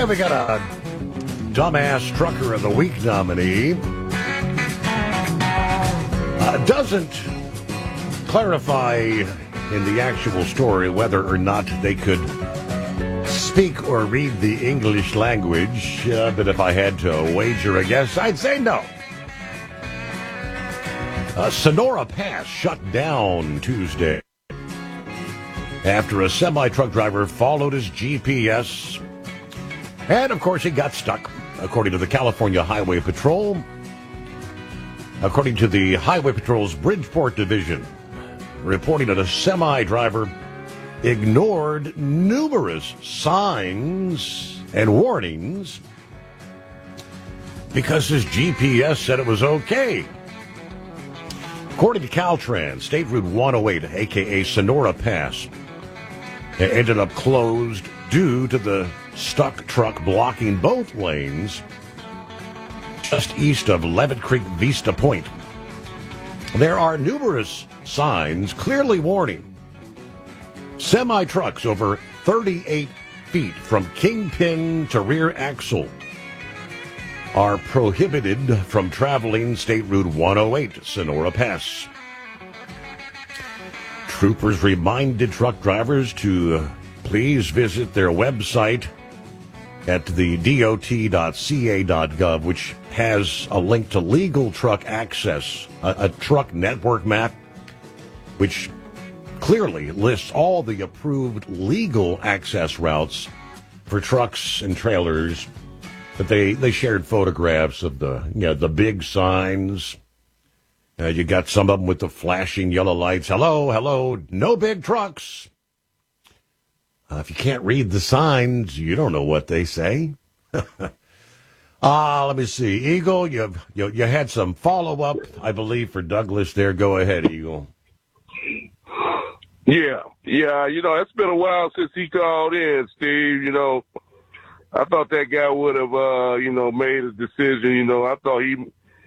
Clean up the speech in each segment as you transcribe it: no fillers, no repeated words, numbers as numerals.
And we got a Dumbass Trucker of the Week nominee. Doesn't clarify in the actual story whether or not they could speak or read the English language, but if I had to wager a guess, I'd say no. Sonora Pass shut down Tuesday after a semi-truck driver followed his GPS, and of course he got stuck, according to the California Highway Patrol. According to the Highway Patrol's Bridgeport Division, reporting that a semi-driver ignored numerous signs and warnings because his GPS said it was okay. According to Caltrans, State Route 108, a.k.a. Sonora Pass, ended up closed due to the stuck truck blocking both lanes just east of Levitt Creek Vista Point. There are numerous signs clearly warning semi-trucks over 38 feet from kingpin to rear axle are prohibited from traveling State Route 108, Sonora Pass. Troopers reminded truck drivers to please visit their website at the dot.ca.gov, which has a link to legal truck access, a truck network map, which clearly lists all the approved legal access routes for trucks and trailers. But they shared photographs of the big signs. You got some of them with the flashing yellow lights. Hello, hello, no big trucks. If you can't read the signs, you don't know what they say. Let me see. Eagle, you had some follow-up, I believe, for Douglas there. Go ahead, Eagle. Yeah. It's been a while since he called in, Steve. I thought that guy would have, made a decision. I thought he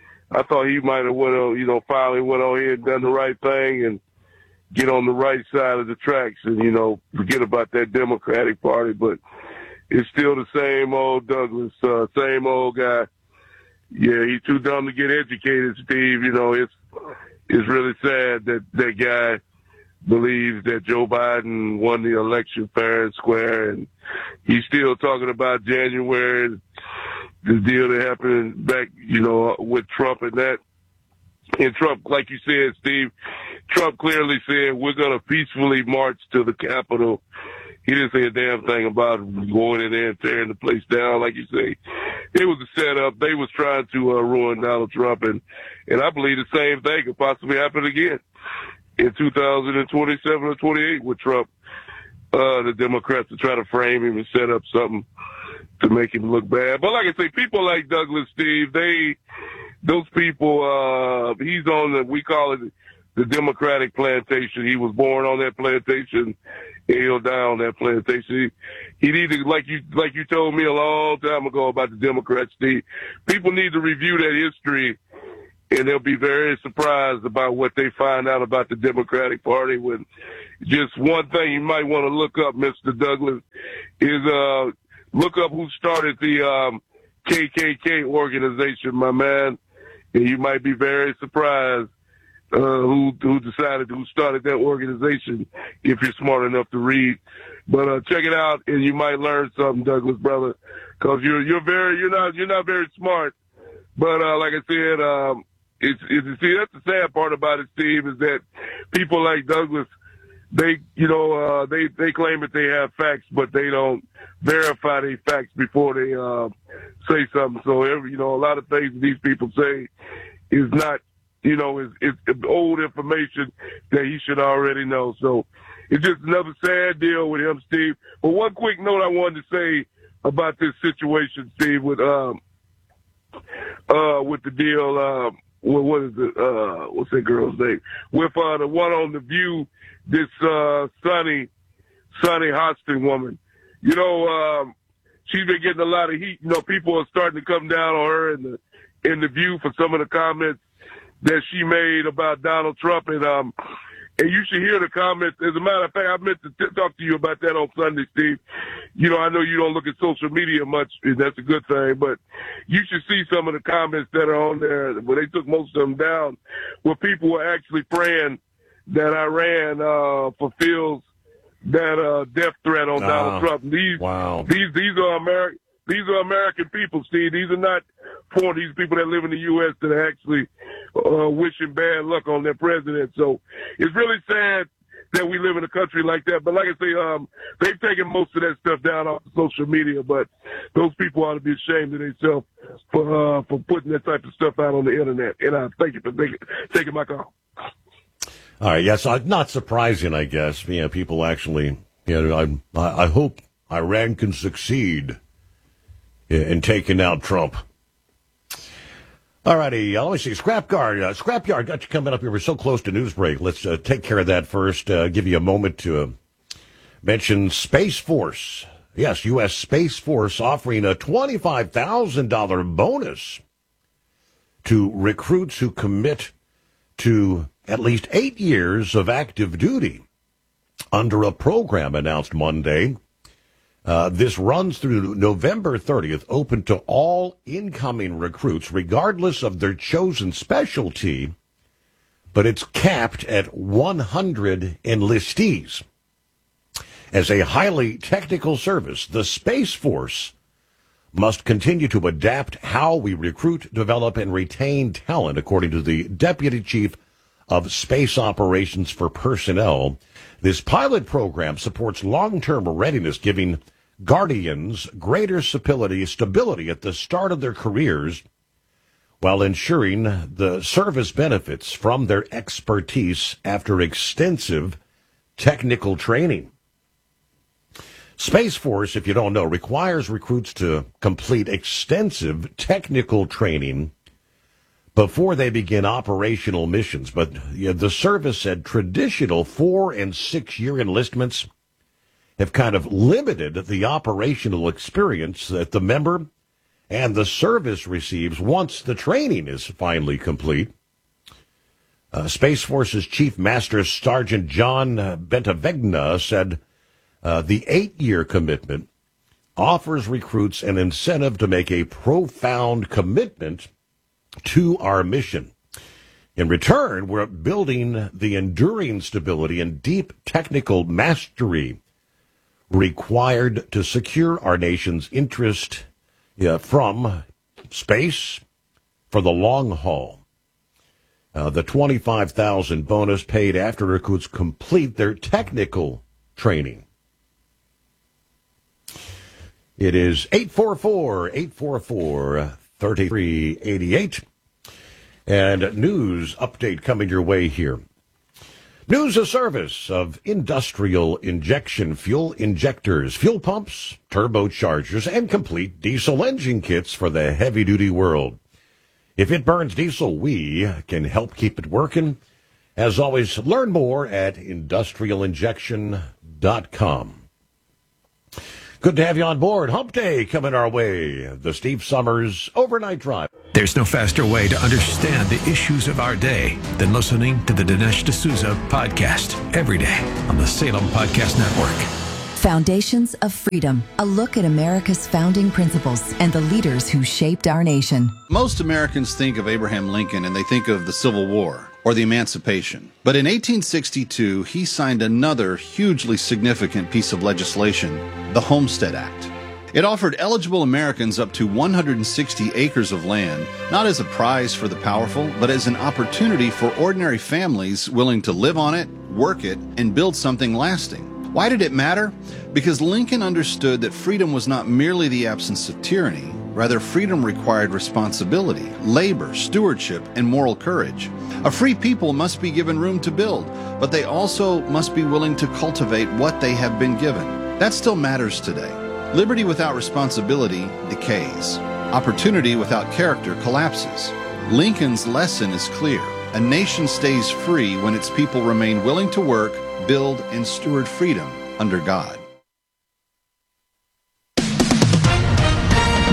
might have finally went on here and done the right thing and get on the right side of the tracks and, forget about that Democratic Party. But it's still the same old Douglas, same old guy. Yeah, he's too dumb to get educated, Steve. It's really sad that that guy believes that Joe Biden won the election fair and square, and he's still talking about January, the deal that happened back, with Trump and that. And Trump, like you said, Steve, Trump clearly said, we're going to peacefully march to the Capitol. He didn't say a damn thing about going in there and tearing the place down, like you say. It was a setup. They was trying to ruin Donald Trump, and I believe the same thing could possibly happen again in 2027 or 28 with Trump. The Democrats are trying to frame him and set up something to make him look bad. But like I say, people like Douglas, Steve, those people, he's on we call it the Democratic plantation. He was born on that plantation, and he'll die on that plantation. He need to, like you told me a long time ago about the Democrats, Steve, people need to review that history, and they'll be very surprised about what they find out about the Democratic Party. When just one thing you might want to look up, Mr. Douglas, is look up who started the KKK organization, my man. And you might be very surprised who started that organization if you're smart enough to read. But check it out, and you might learn something, Douglas, brother, because you're not very smart. But like I said, that's the sad part about it, Steve, is that people like Douglas, they claim that they have facts, but they don't verify their facts before they say something. So a lot of things these people say is not, it's old information that he should already know. So it's just another sad deal with him, Steve. But one quick note I wanted to say about this situation, Steve, with the deal. What is it? What's that girl's name? With the one on The View, this Sunny Hostin woman. She's been getting a lot of heat. People are starting to come down on her in the View for some of the comments that she made about Donald Trump. And And you should hear the comments. As a matter of fact, I meant to talk to you about that on Sunday, Steve. You know, I know you don't look at social media much, and that's a good thing, but you should see some of the comments that are on there where they took most of them down, where people were actually praying that Iran fulfills that death threat on Donald Trump. These are American people, Steve. These are not poor. These are people that live in the U.S. that are actually wishing bad luck on their president. So it's really sad that we live in a country like that. But like I say, they've taken most of that stuff down off of social media. But those people ought to be ashamed of themselves for putting that type of stuff out on the internet. And I thank you for taking my call. All right. Yes, not surprising, I guess. You know, people actually. You know, I hope Iran can succeed in taking out Trump. All righty, let me see. Scrapyard got you coming up here. We're so close to news break. Let's take care of that first. Give you a moment to mention Space Force. Yes, U.S. Space Force offering a $25,000 bonus to recruits who commit to at least 8 years of active duty under a program announced Monday. This runs through November 30th, open to all incoming recruits, regardless of their chosen specialty, but it's capped at 100 enlistees. As a highly technical service, the Space Force must continue to adapt how we recruit, develop, and retain talent, according to the Deputy Chief of Space Operations for Personnel. This pilot program supports long-term readiness, giving Guardians greater stability at the start of their careers, while ensuring the service benefits from their expertise after extensive technical training. Space Force, if you don't know, requires recruits to complete extensive technical training before they begin operational missions. But the service said traditional 4- and 6-year enlistments have kind of limited the operational experience that the member and the service receives once the training is finally complete. Space Force's Chief Master Sergeant John Bentavegna said the 8-year commitment offers recruits an incentive to make a profound commitment to our mission. In return, we're building the enduring stability and deep technical mastery required to secure our nation's interest from space for the long haul. The $25,000 bonus paid after recruits complete their technical training. It is 844-844-3388. And news update coming your way here. News of service of industrial injection fuel injectors, fuel pumps, turbochargers, and complete diesel engine kits for the heavy-duty world. If it burns diesel, we can help keep it working. As always, learn more at industrialinjection.com. Good to have you on board. Hump Day coming our way. The Steve Summers Overnight Drive. There's no faster way to understand the issues of our day than listening to the Dinesh D'Souza podcast every day on the Salem Podcast Network. Foundations of Freedom, a look at America's founding principles and the leaders who shaped our nation. Most Americans think of Abraham Lincoln and they think of the Civil War or the Emancipation. But in 1862, he signed another hugely significant piece of legislation, the Homestead Act. It offered eligible Americans up to 160 acres of land, not as a prize for the powerful, but as an opportunity for ordinary families willing to live on it, work it, and build something lasting. Why did it matter? Because Lincoln understood that freedom was not merely the absence of tyranny. Rather, freedom required responsibility, labor, stewardship, and moral courage. A free people must be given room to build, but they also must be willing to cultivate what they have been given. That still matters today. Liberty without responsibility decays. Opportunity without character collapses. Lincoln's lesson is clear. A nation stays free when its people remain willing to work, build, and steward freedom under God.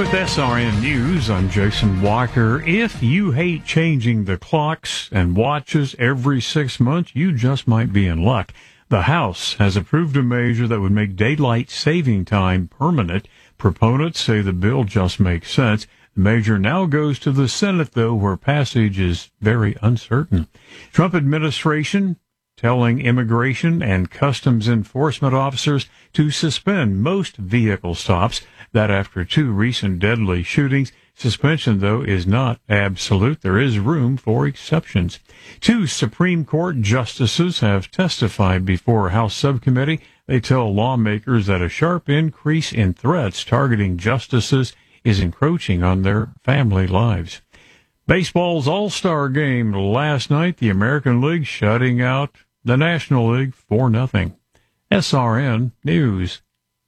With SRN News, I'm Jason Walker. If you hate changing the clocks and watches every 6 months, you just might be in luck. The House has approved a measure that would make daylight saving time permanent. Proponents say the bill just makes sense. The measure now goes to the Senate, though, where passage is very uncertain. Trump administration telling immigration and customs enforcement officers to suspend most vehicle stops. That after 2 recent deadly shootings. Suspension, though, is not absolute. There is room for exceptions. 2 Supreme Court justices have testified before a House subcommittee. They tell lawmakers that a sharp increase in threats targeting justices is encroaching on their family lives. Baseball's All-Star game last night, the American League shutting out the National League 4-0. SRN News.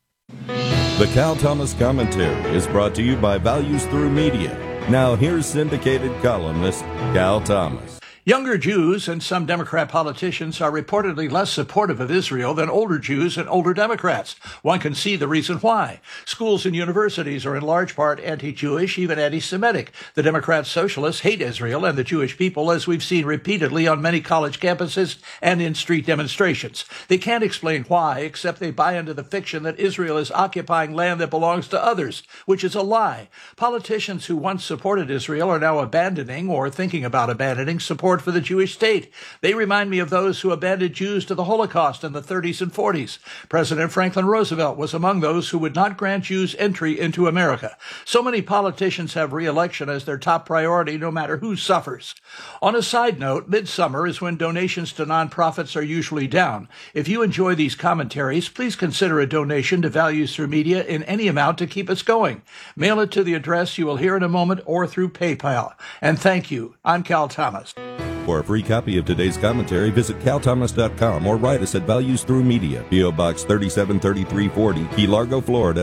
The Cal Thomas Commentary is brought to you by Values Through Media. Now here's syndicated columnist Cal Thomas. Younger Jews and some Democrat politicians are reportedly less supportive of Israel than older Jews and older Democrats. One can see the reason why. Schools and universities are in large part anti-Jewish, even anti-Semitic. The Democrat socialists hate Israel and the Jewish people, as we've seen repeatedly on many college campuses and in street demonstrations. They can't explain why, except they buy into the fiction that Israel is occupying land that belongs to others, which is a lie. Politicians who once supported Israel are now abandoning or thinking about abandoning support for the Jewish state. They remind me of those who abandoned Jews to the Holocaust in the 30s and 40s. President Franklin Roosevelt was among those who would not grant Jews entry into America. So many politicians have re-election as their top priority, no matter who suffers. On a side note, midsummer is when donations to nonprofits are usually down. If you enjoy these commentaries, please consider a donation to Values Through Media in any amount to keep us going. Mail it to the address you will hear in a moment or through PayPal. And thank you. I'm Cal Thomas. For a free copy of today's commentary, visit calthomas.com or write us at Values Through Media, P.O. Box 373340, Key Largo, Florida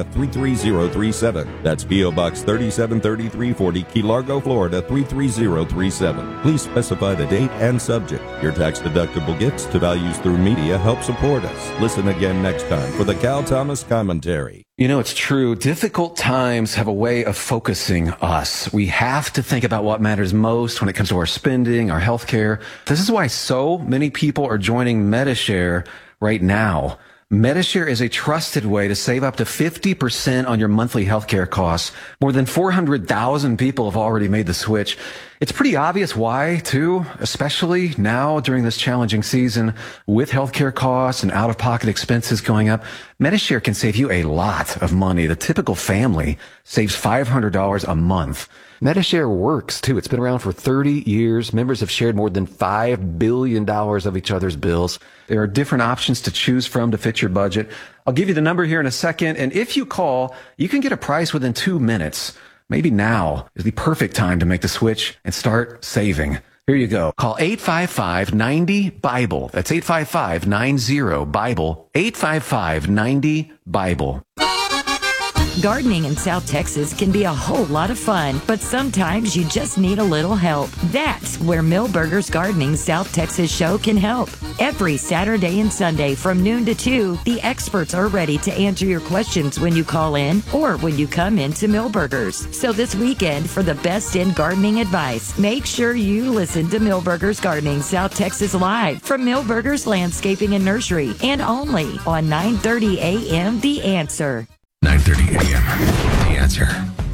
33037. That's P.O. Box 373340, Key Largo, Florida 33037. Please specify the date and subject. Your tax-deductible gifts to Values Through Media help support us. Listen again next time for the Cal Thomas Commentary. You know, it's true. Difficult times have a way of focusing us. We have to think about what matters most when it comes to our spending, our health care. This is why so many people are joining Medi-Share right now. Medi-Share is a trusted way to save up to 50% on your monthly healthcare costs. More than 400,000 people have already made the switch. It's pretty obvious why, too, especially now during this challenging season with healthcare costs and out-of-pocket expenses going up. Medi-Share can save you a lot of money. The typical family saves $500 a month. Medi-Share works, too. It's been around for 30 years. Members have shared more than $5 billion of each other's bills. There are different options to choose from to fit your budget. I'll give you the number here in a second, and if you call, you can get a price within 2 minutes. Maybe now is the perfect time to make the switch and start saving. Here you go. Call 855-90-BIBLE. That's 855-90-BIBLE. 855-90-BIBLE. Gardening in South Texas can be a whole lot of fun, but sometimes you just need a little help. That's where Millburgers Gardening South Texas show can help. Every Saturday and Sunday from noon to 2, the experts are ready to answer your questions when you call in or when you come into Millburgers. So this weekend, for the best in gardening advice, make sure you listen to Millburgers Gardening South Texas live from Millburgers Landscaping and Nursery, and only on 9:30 a.m. The Answer. 9:30 a.m. The Answer.